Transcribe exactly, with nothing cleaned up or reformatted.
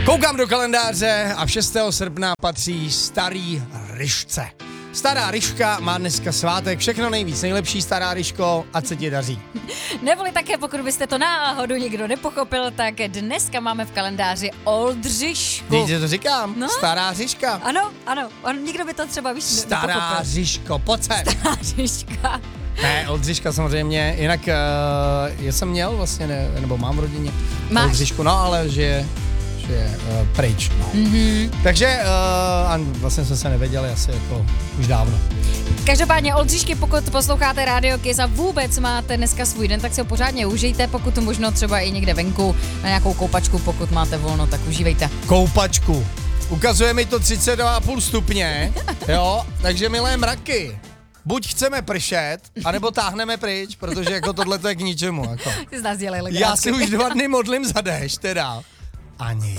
Koukám do kalendáře a šestého srpna patří Starý Ryšce. Stará Ryška má dneska svátek, všechno nejvíc, nejlepší Stará Ryško, ať se ti daří. Neboli také, pokud byste to náhodou někdo nepochopil, tak dneska máme v kalendáři Oldřišku. Víte, to říkám, no? Stará Ryška. Ano, ano, on, někdo by to třeba víš, Stará nepochopil. Ryško, pojď se. Stará Ryška. Ne, Oldřiška samozřejmě, jinak uh, já jsem měl vlastně, ne, nebo mám v rodině Máš. Oldřišku, no ale že je, že je uh, pryč, no. Mm-hmm. Takže uh, a vlastně jsme se nevěděli asi jako už dávno. Každopádně Oldřišky, pokud posloucháte Radio Kiss a vůbec máte dneska svůj den, tak si ho pořádně užijte, pokud to možno třeba i někde venku na nějakou koupačku, pokud máte volno, tak užívejte. Koupačku. Ukazuje mi to třicet dva a půl stupně, jo, takže milé mraky, buď chceme pršet, anebo táhneme pryč, protože jako tohle to je k ničemu. Jako. Ty z nás dělej Já si už dva dny modlím za déšť, teda. Ani.